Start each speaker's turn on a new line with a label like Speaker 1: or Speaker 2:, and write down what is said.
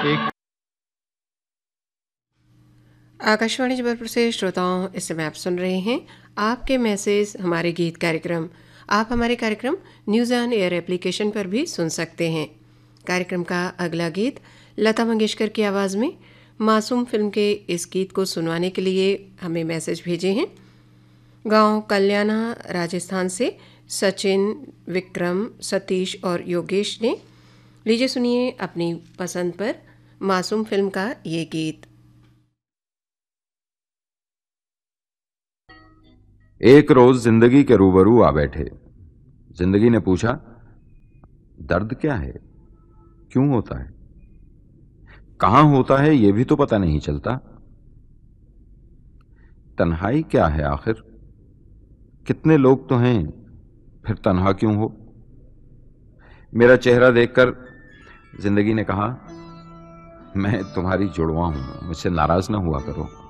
Speaker 1: एक
Speaker 2: आकाशवाणी जबलपुर से श्रोताओं, इस समय आप सुन रहे हैं आपके मैसेज हमारे गीत कार्यक्रम। आप हमारे कार्यक्रम न्यूज़ ऑन एयर एप्लीकेशन पर भी सुन सकते हैं। कार्यक्रम का अगला गीत लता मंगेशकर की आवाज़ में मासूम फिल्म के इस गीत को सुनवाने के लिए हमें मैसेज भेजे हैं गांव कल्याणा राजस्थान से सचिन, विक्रम, सतीश और योगेश ने। लीजिए सुनिए अपनी पसंद पर मासूम फिल्म का ये गीत।
Speaker 3: एक रोज जिंदगी के रूबरू आ बैठे। जिंदगी ने पूछा, दर्द क्या है, क्यों होता है, कहां होता है, यह भी तो पता नहीं चलता। तन्हाई क्या है आखिर, कितने लोग तो हैं, फिर तन्हा क्यों हो। मेरा चेहरा देखकर जिंदगी ने कहा, मैं तुम्हारी जुड़वा हूं, मुझसे नाराज ना हुआ करो।